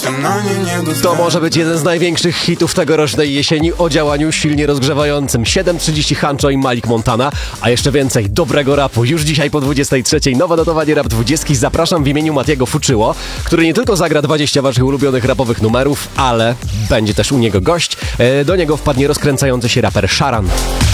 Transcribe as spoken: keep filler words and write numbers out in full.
To może być jeden z największych hitów tegorocznej jesieni o działaniu silnie rozgrzewającym. siedem trzydzieści Huncho i Malik Montana, a jeszcze więcej dobrego rapu. Już dzisiaj po dwudziestej trzeciej nowe notowanie Rap dwadzieścia. Zapraszam w imieniu Matiego Fuczyło, który nie tylko zagra dwadzieścia waszych ulubionych rapowych numerów, ale będzie też u niego gość. Do niego wpadnie rozkręcający się raper Szaran.